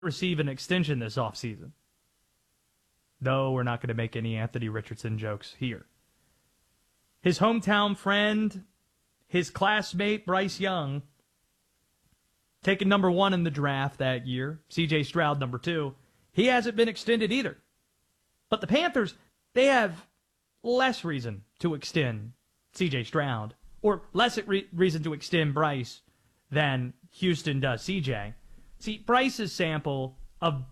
receive an extension this offseason. Though we're not going to make any Anthony Richardson jokes here. His hometown friend, his classmate Bryce Young, taken number 1 in the draft that year. C.J. Stroud number 2. He hasn't been extended either. But the Panthers, they have less reason to extend C.J. Stroud, or less reason to extend Bryce than Houston does C.J. See, Bryce's sample of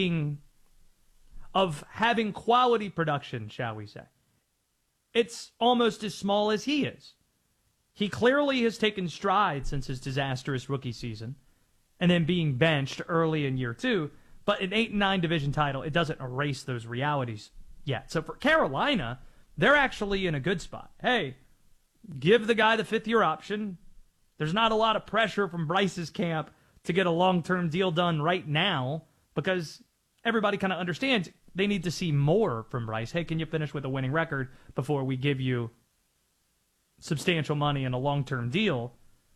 having quality production, shall we say, it's almost as small as he is. He clearly has taken strides since his disastrous rookie season, and then being benched early in year 2. But an 8-9 division title, it doesn't erase those realities yet. So for Carolina, they're actually in a good spot. Hey, give the guy the 5th-year option. There's not a lot of pressure from Bryce's camp to get a long-term deal done right now because everybody kind of understands they need to see more from Bryce. Hey, can you finish with a winning record before we give you substantial money and a long-term deal?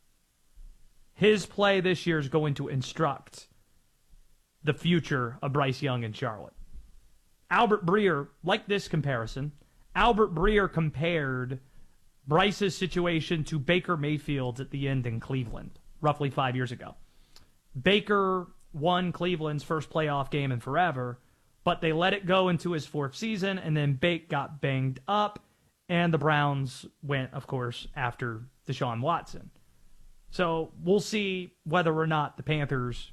His play this year is going to instruct the future of Bryce Young in Charlotte. Albert Breer, like this comparison, Albert Breer compared Bryce's situation to Baker Mayfield's at the end in Cleveland, roughly 5 years ago. Baker won Cleveland's first playoff game in forever, but they let it go into his 4th season, and then Bake got banged up, and the Browns went, of course, after Deshaun Watson. So we'll see whether or not the Panthers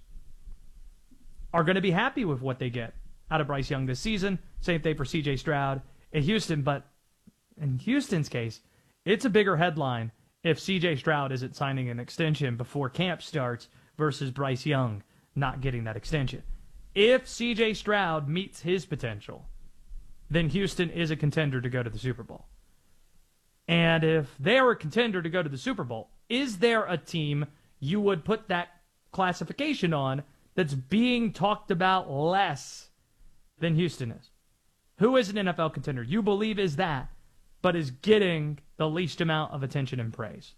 are going to be happy with what they get out of Bryce Young this season. Same thing for C.J. Stroud in Houston, but in Houston's case, it's a bigger headline if C.J. Stroud isn't signing an extension before camp starts versus Bryce Young not getting that extension. If C.J. Stroud meets his potential, then Houston is a contender to go to the Super Bowl. And if they are a contender to go to the Super Bowl, is there a team you would put that classification on that's being talked about less than Houston is? Who is an NFL contender you believe is that, but is getting the least amount of attention and praise?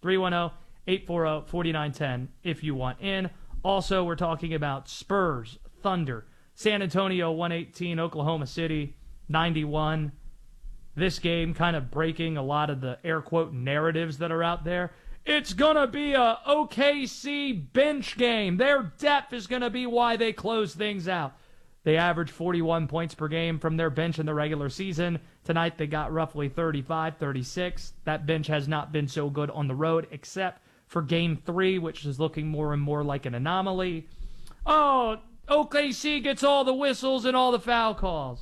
310-840-4910 if you want in. Also, we're talking about Spurs, Thunder, San Antonio 118, Oklahoma City 91. This game kind of breaking a lot of the air quote narratives that are out there. It's going to be a OKC bench game. Their depth is going to be why they close things out. They averaged 41 points per game from their bench in the regular season. Tonight they got roughly 35, 36. That bench has not been so good on the road except for Game 3, which is looking more and more like an anomaly. Oh, OKC gets all the whistles and all the foul calls.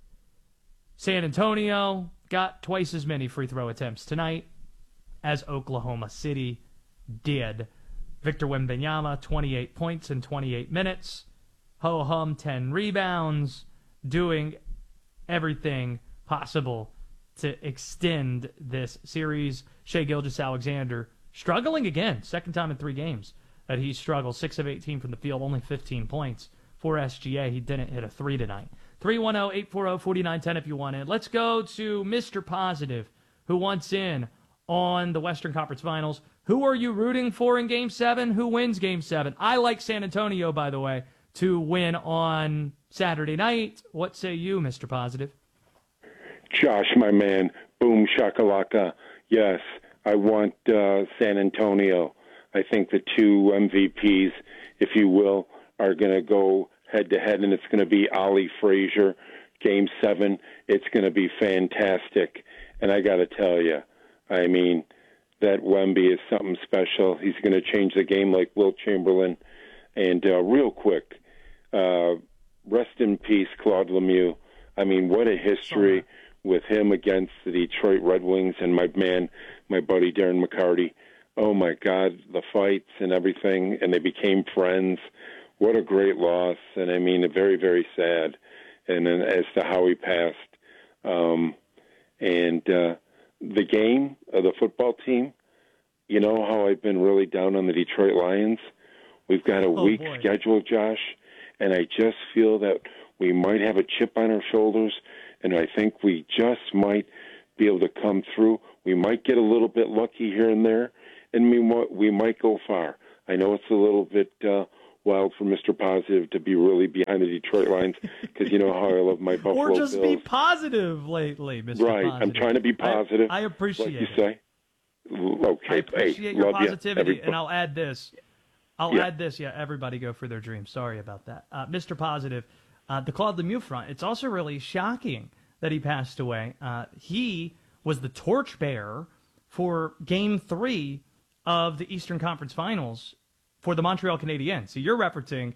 San Antonio got twice as many free throw attempts tonight as Oklahoma City did. Victor Wembanyama, 28 points in 28 minutes. Ho-hum, 10 rebounds, doing everything possible to extend this series. Shai Gilgeous-Alexander struggling again, second time in 3 games that he struggled. 6 of 18 from the field, only 15 points for SGA. He didn't hit a 3 tonight. 310-840-4910 if you want in. Let's go to Mr. Positive, who wants in on the Western Conference Finals. Who are you rooting for in Game 7? Who wins Game 7? I like San Antonio, by the way, to win on Saturday night. What say you, Mr. Positive? Josh, my man, boom shakalaka. Yes, I want San Antonio. I think the 2 MVPs, if you will, are going to go head-to-head, and it's going to be Ollie Frazier. Game 7, it's going to be fantastic. And I got to tell you, I mean, that Wemby is something special. He's going to change the game like Wilt Chamberlain. And real quick, rest in peace, Claude Lemieux. I mean, what a history with him against the Detroit Red Wings and my buddy Darren McCarty. Oh, my God, the fights and everything, and they became friends. What a great loss, and I mean, very, very sad. And then as to how he passed. The game of the football team, you know how I've been really down on the Detroit Lions? We've got a weak schedule, Josh, and I just feel that we might have a chip on our shoulders, and I think we just might be able to come through. We might get a little bit lucky here and there, and we might go far. I know it's a little bit wild for Mr. Positive to be really behind the Detroit Lions because you know how I love my Buffalo Bills. Or just be positive lately, Mr. Right, Positive. I'm trying to be positive. I appreciate like you say. Okay, I appreciate your love positivity, you. and I'll add this. Add this. Yeah, everybody go for their dreams. Sorry about that. Mr. Positive, the Claude Lemieux front, it's also really shocking that he passed away. He was the torchbearer for Game 3 of the Eastern Conference Finals for the Montreal Canadiens. So you're referencing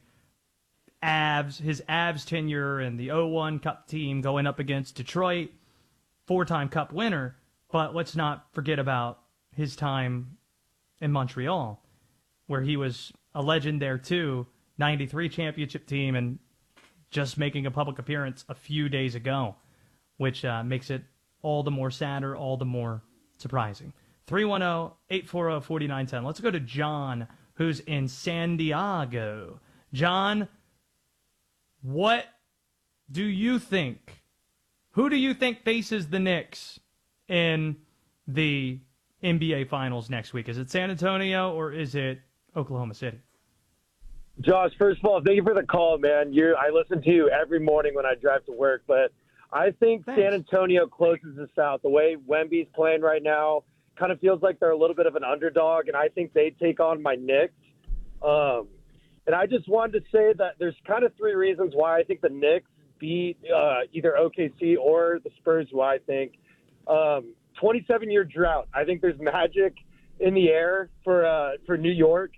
his Avs tenure and the 0-1 Cup team going up against Detroit, 4-time Cup winner. But let's not forget about his time in Montreal, where he was a legend there too, 93 championship team, and just making a public appearance a few days ago, which makes it all the more sadder, all the more surprising. 310-840-4910. Let's go to John, who's in San Diego. John, what do you think? Who do you think faces the Knicks in the NBA Finals next week? Is it San Antonio or is it Oklahoma City? Josh, first of all, thank you for the call, man. I listen to you every morning when I drive to work, but I think San Antonio closes this out. The way Wemby's playing right now kind of feels like they're a little bit of an underdog, and I think they take on my Knicks. And I just wanted to say that there's kind of three reasons why I think the Knicks beat either OKC or the Spurs, who I think. 27-year drought. I think there's magic in the air for New York.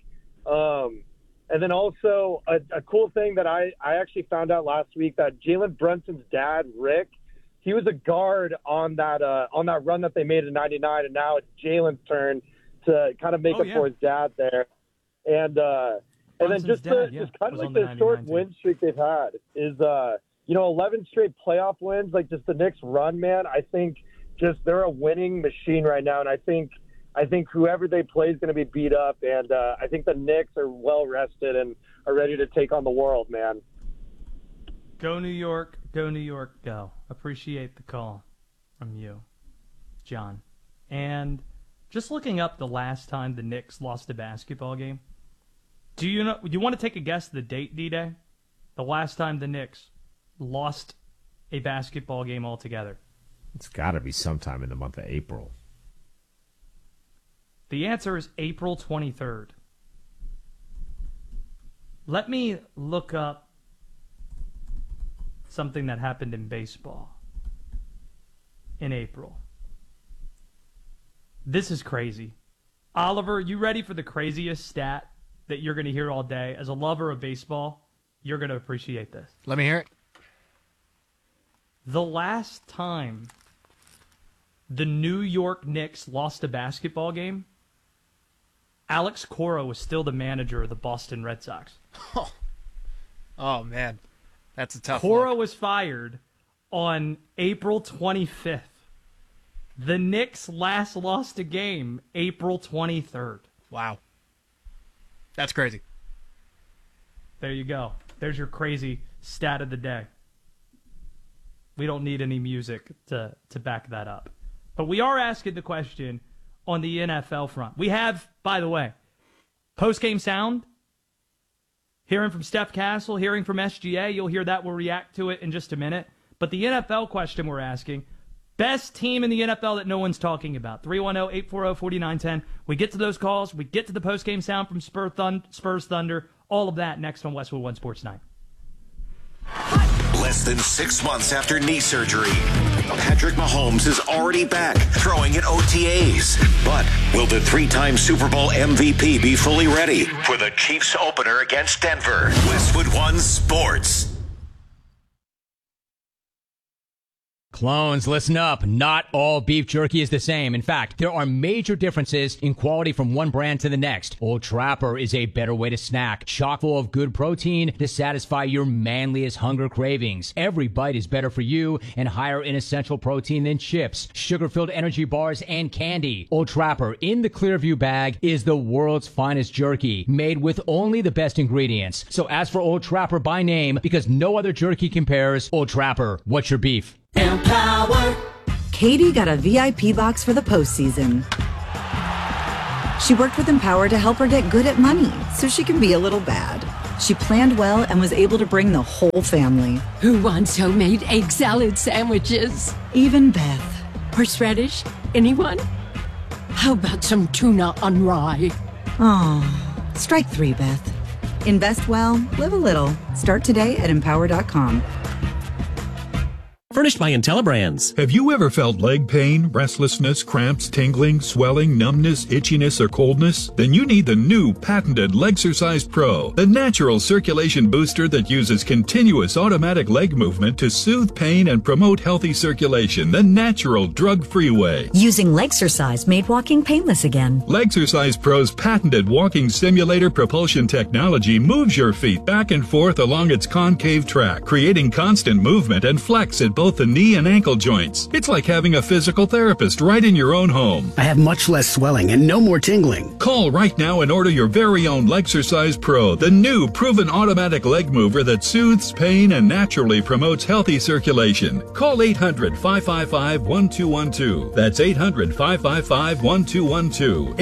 And then also a cool thing that I actually found out last week that Jalen Brunson's dad, Rick, he was a guard on that run that they made in '99, and now it's Jalen's turn to kind of make up for his dad there. And then just kind of like the short win streak they've had is 11 straight playoff wins. Like just the Knicks run, man. I think just they're a winning machine right now, and I think whoever they play is going to be beat up, and I think the Knicks are well rested and are ready to take on the world, man. Go New York, go New York, go. Appreciate the call from you, John. And just looking up the last time the Knicks lost a basketball game, do you want to take a guess the date, D-Day? The last time the Knicks lost a basketball game altogether? It's got to be sometime in the month of April. The answer is April 23rd. Let me look up something that happened in baseball in April. This is crazy. Oliver, you ready for the craziest stat that you're going to hear all day? As a lover of baseball, you're going to appreciate this. Let me hear it. The last time the New York Knicks lost a basketball game, Alex Cora was still the manager of the Boston Red Sox. Oh man. That's a tough Cora look. was fired on April 25th. The Knicks last lost a game April 23rd. Wow. That's crazy. There you go. There's your crazy stat of the day. We don't need any music to back that up. But we are asking the question on the NFL front. We have, by the way, post-game sound. Hearing from Steph Castle, hearing from SGA. You'll hear that. We'll react to it in just a minute. But the NFL question we're asking, best team in the NFL that no one's talking about. 310-840-4910. We get to those calls. We get to the post-game sound from Spurs Thunder. All of that next on Westwood One Sports 9. Less than 6 months after knee surgery, Patrick Mahomes is already back throwing at OTAs. But will the three-time Super Bowl MVP be fully ready for the Chiefs opener against Denver? Westwood One Sports. Clones, listen up. Not all beef jerky is the same. In fact, there are major differences in quality from one brand to the next. Old Trapper is a better way to snack, chock full of good protein to satisfy your manliest hunger cravings. Every bite is better for you and higher in essential protein than chips, sugar-filled energy bars, and candy. Old Trapper in the Clearview bag is the world's finest jerky, made with only the best ingredients. So ask for Old Trapper by name because no other jerky compares. Old Trapper, what's your beef? Empower. Katie got a VIP box for the postseason. She worked with Empower to help her get good at money so she can be a little bad. She planned well and was able to bring the whole family. Who wants homemade egg salad sandwiches? Even Beth. Horseradish? Anyone? How about some tuna on rye? Oh, strike 3, Beth. Invest well, live a little. Start today at Empower.com. Furnished by IntelliBrands. Have you ever felt leg pain, restlessness, cramps, tingling, swelling, numbness, itchiness, or coldness? Then you need the new patented Legsercise Pro, the natural circulation booster that uses continuous automatic leg movement to soothe pain and promote healthy circulation the natural, drug-free way. Using Legsercise made walking painless again. Legsercise Pro's patented walking simulator propulsion technology moves your feet back and forth along its concave track, creating constant movement and flex at both the knee and ankle joints. It's like having a physical therapist right in your own home. I have much less swelling and no more tingling. Call right now and order your very own Legsercise Pro, the new proven automatic leg mover that soothes pain and naturally promotes healthy circulation. Call 800-555-1212. That's 800-555-1212.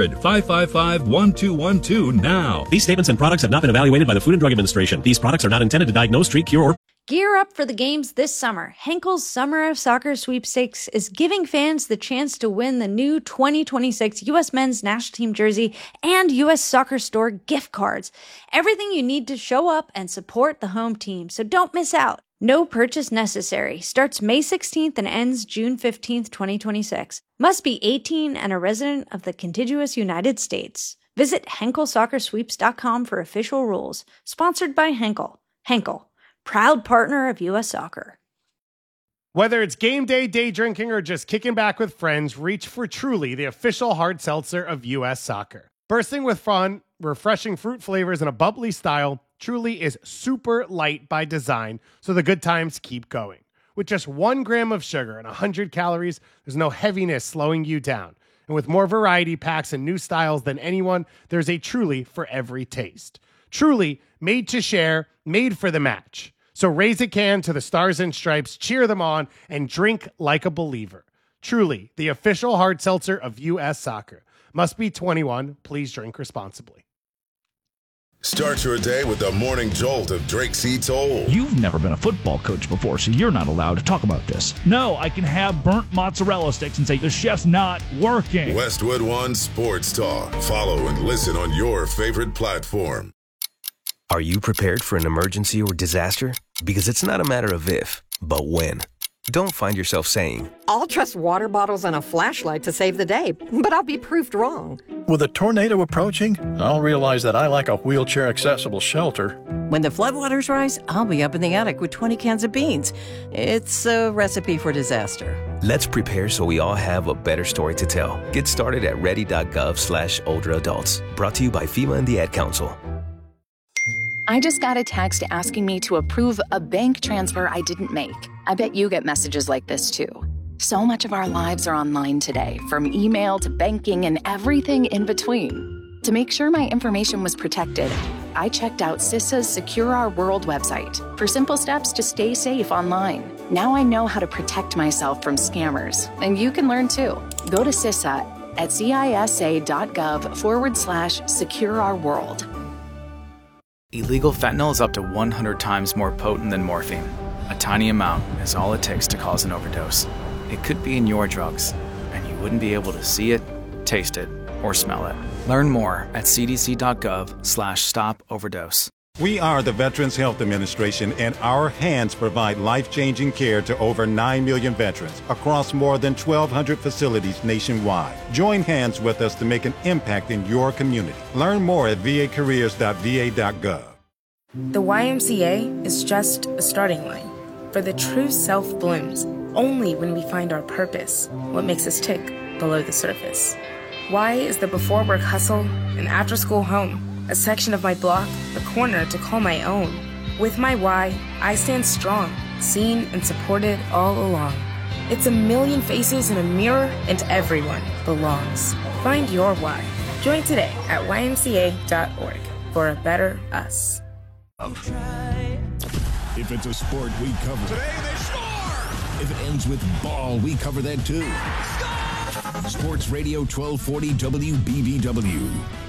800-555-1212 now. These statements and products have not been evaluated by the Food and Drug Administration. These products are not intended to diagnose, treat, cure, or... Gear up for the games this summer. Henkel's Summer of Soccer Sweepstakes is giving fans the chance to win the new 2026 U.S. Men's National Team jersey and U.S. Soccer Store gift cards. Everything you need to show up and support the home team, so don't miss out. No purchase necessary. Starts May 16th and ends June 15th, 2026. Must be 18 and a resident of the contiguous United States. Visit HenkelSoccerSweeps.com for official rules. Sponsored by Henkel. Henkel, proud partner of U.S. Soccer. Whether it's game day, day drinking, or just kicking back with friends, reach for Truly, the official hard seltzer of U.S. Soccer. Bursting with fun, refreshing fruit flavors, and a bubbly style, Truly is super light by design, so the good times keep going. With just 1 gram of sugar and 100 calories, there's no heaviness slowing you down. And with more variety packs and new styles than anyone, there's a Truly for every taste. Truly, made to share, made for the match. So raise a can to the Stars and Stripes, cheer them on, and drink like a believer. Truly, the official hard seltzer of U.S. Soccer. Must be 21. Please drink responsibly. Start your day with the morning jolt of Drake C. Toll. You've never been a football coach before, so you're not allowed to talk about this. No, I can have burnt mozzarella sticks and say the chef's not working. Westwood One Sports Talk. Follow and listen on your favorite platform. Are you prepared for an emergency or disaster? Because it's not a matter of if, but when. Don't find yourself saying, I'll trust water bottles and a flashlight to save the day, but I'll be proved wrong. With a tornado approaching, I'll realize that I lack a wheelchair-accessible shelter. When the floodwaters rise, I'll be up in the attic with 20 cans of beans. It's a recipe for disaster. Let's prepare so we all have a better story to tell. Get started at ready.gov/older adults. Brought to you by FEMA and the Ad Council. I just got a text asking me to approve a bank transfer I didn't make. I bet you get messages like this too. So much of our lives are online today, from email to banking and everything in between. To make sure my information was protected, I checked out CISA's Secure Our World website for simple steps to stay safe online. Now I know how to protect myself from scammers, and you can learn too. Go to CISA at CISA.gov/Secure Our World. Illegal fentanyl is up to 100 times more potent than morphine. A tiny amount is all it takes to cause an overdose. It could be in your drugs, and you wouldn't be able to see it, taste it, or smell it. Learn more at cdc.gov/stop-overdose. We are the Veterans Health Administration, and our hands provide life-changing care to over 9 million veterans across more than 1,200 facilities nationwide. Join hands with us to make an impact in your community. Learn more at vacareers.va.gov. The YMCA is just a starting line, for the true self blooms only when we find our purpose, what makes us tick below the surface. Y is the before-work hustle, an after-school home, a section of my block, a corner to call my own. With my Y, I stand strong, seen and supported all along. It's a million faces in a mirror, and everyone belongs. Find your Y. Join today at ymca.org for a better us. If it's a sport, we cover it. Today they score! If it ends with ball, we cover that too. Score! Sports Radio 1240 WBBW.